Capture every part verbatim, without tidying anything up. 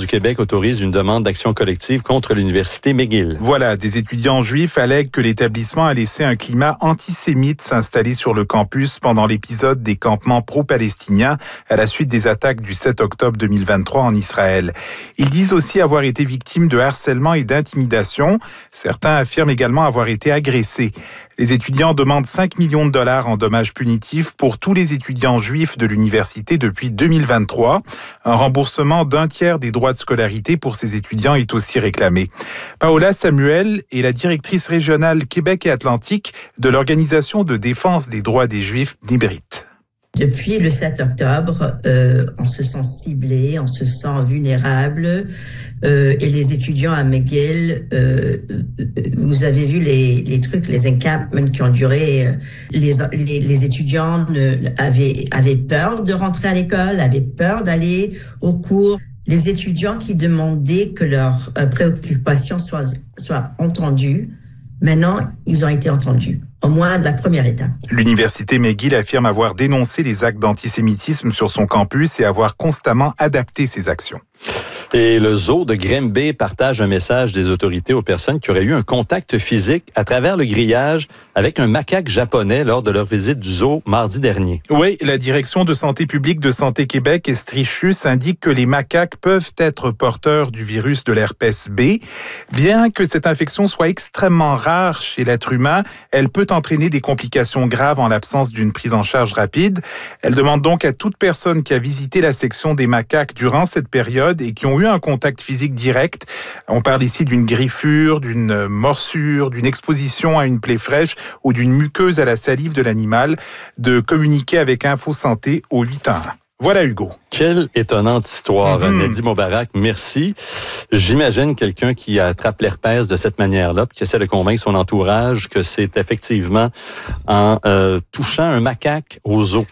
du Québec autorise une demande d'action collective contre l'Université McGill. Voilà, des étudiants juifs allèguent que l'établissement a laissé un climat antisémite s'installer sur le campus pendant l'épisode des campements pro-palestiniens à la suite des attaques du sept octobre deux mille vingt-trois en Israël. Ils disent aussi avoir été victimes de harcèlement et d'intimidation. Certains affirment également avoir été agressés. Les étudiants demandent cinq millions de dollars en dommages punitifs pour tous les étudiants juifs de l'université depuis deux mille vingt-trois. Un remboursement d'un tiers des droits de scolarité pour ces étudiants est aussi réclamé. Paola Samuel est la directrice régionale Québec et Atlantique de l'Organisation de défense des droits des Juifs Nibrit. Depuis le sept octobre, euh, on se sent ciblé, on se sent vulnérable. Euh, et les étudiants à McGill, euh, vous avez vu les, les trucs, les encampments qui ont duré. Les, les, les étudiants ne, avaient, avaient peur de rentrer à l'école, avaient peur d'aller au cours. Les étudiants qui demandaient que leurs euh, préoccupations soient, soient entendues, maintenant, ils ont été entendus. Au moins de la première étape. L'Université McGill affirme avoir dénoncé les actes d'antisémitisme sur son campus et avoir constamment adapté ses actions. Et le zoo de Grimby partage un message des autorités aux personnes qui auraient eu un contact physique à travers le grillage avec un macaque japonais lors de leur visite du zoo mardi dernier. Oui, la Direction de santé publique de Santé Québec, Estrichus, indique que les macaques peuvent être porteurs du virus de l'herpès B. Bien que cette infection soit extrêmement rare chez l'être humain, elle peut entraîner des complications graves en l'absence d'une prise en charge rapide. Elle demande donc à toute personne qui a visité la section des macaques durant cette période et qui ont eu un contact physique direct, on parle ici d'une griffure, d'une morsure, d'une exposition à une plaie fraîche ou d'une muqueuse à la salive de l'animal, de communiquer avec Info Santé au huit un un. Voilà, Hugo. Quelle étonnante histoire, mm-hmm. Nadim Moubarak, merci. J'imagine quelqu'un qui attrape l'herpès de cette manière-là, puis qui essaie de convaincre son entourage que c'est effectivement en euh, touchant un macaque au zoo.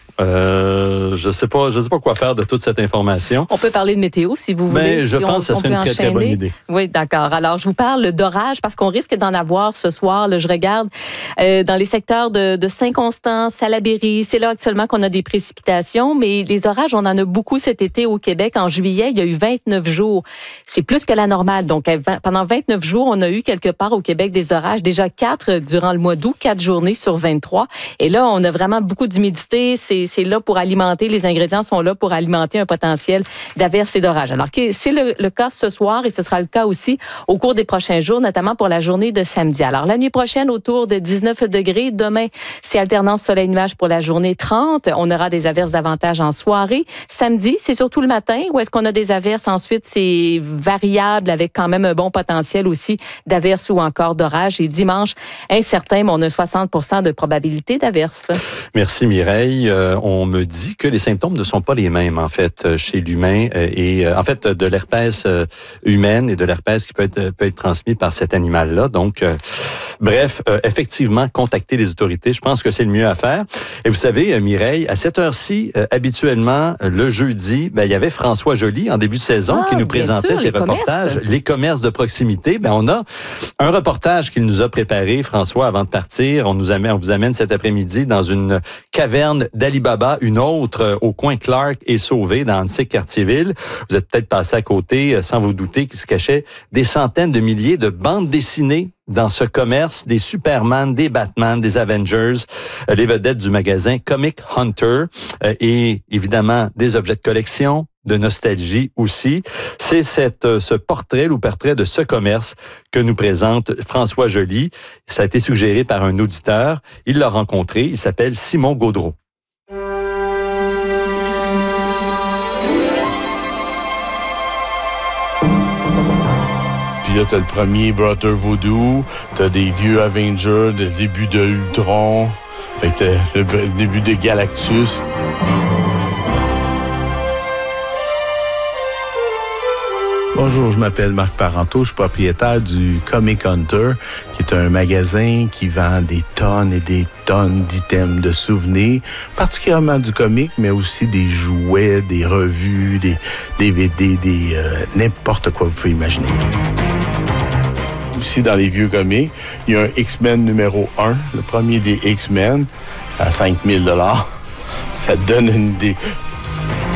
Euh, je sais pas, je sais pas quoi faire de toute cette information. On peut parler de météo si vous voulez. Mais je si pense on, que ça serait une très, enchaîner. très bonne idée. Oui, d'accord. Alors, je vous parle d'orage parce qu'on risque d'en avoir ce soir. Là, je regarde euh, dans les secteurs de, de Saint-Constant, Salaberry. C'est là actuellement qu'on a des précipitations, mais les orages, on en a beaucoup cet été au Québec. En juillet, il y a eu vingt-neuf jours. C'est plus que la normale. Donc, pendant vingt-neuf jours, on a eu quelque part au Québec des orages. Déjà quatre durant le mois d'août, quatre journées sur vingt-trois. Et là, on a vraiment beaucoup d'humidité. C'est, c'est là pour alimenter, les ingrédients sont là pour alimenter un potentiel d'averses et d'orages. Alors, c'est le, le cas ce soir et ce sera le cas aussi au cours des prochains jours, notamment pour la journée de samedi. Alors, la nuit prochaine, autour de dix-neuf degrés. Demain, c'est alternance soleil-nuage pour la journée trente. On aura des averses davantage en soirée. Samedi, c'est surtout le matin où est-ce qu'on a des averses. Ensuite, c'est variable avec quand même un bon potentiel aussi d'averses ou encore d'orages. Et dimanche, incertain, mais on a soixante pour cent de probabilité d'averses. Merci Mireille. Euh, on me dit que les symptômes ne sont pas les mêmes en fait chez l'humain euh, et euh, en fait de l'herpès euh, humaine et de l'herpès qui peut être peut être transmis par cet animal-là. Donc euh, bref, euh, effectivement, contacter les autorités, je pense que c'est le mieux à faire. Et vous savez, euh, Mireille, à cette heure-ci, euh, habituellement, euh, le jeudi, ben, il y avait François Joly en début de saison ah, qui nous présentait sûr, ses les reportages, commerces. les commerces de proximité. Ben, on a un reportage qu'il nous a préparé, François, avant de partir. On nous amène, on vous amène cet après-midi dans une caverne d'Ali Baba, une autre euh, au coin Clark et Sauvé, dans Antique-Cartierville. Vous êtes peut-être passé à côté, euh, sans vous douter, qu'il se cachait des centaines de milliers de bandes dessinées dans ce commerce, des Superman, des Batman, des Avengers, euh, les vedettes du magasin Comic Hunter euh, et évidemment des objets de collection, de nostalgie aussi. C'est cette, euh, ce portrait ou portrait de ce commerce que nous présente François Joly. Ça a été suggéré par un auditeur. Il l'a rencontré. Il s'appelle Simon Gaudreau. Puis là, t'as le premier Brother Voodoo, t'as des vieux Avengers, le début de Ultron, fait que t'as le, le début de Galactus. Bonjour, je m'appelle Marc Parenteau, je suis propriétaire du Comic Hunter, qui est un magasin qui vend des tonnes et des tonnes d'items de souvenirs, particulièrement du comic, mais aussi des jouets, des revues, des D V D, des euh, n'importe quoi vous pouvez imaginer. Aussi dans les vieux comics, il y a un X-Men numéro un, le premier des X-Men, à cinq mille dollars. Ça te donne une idée.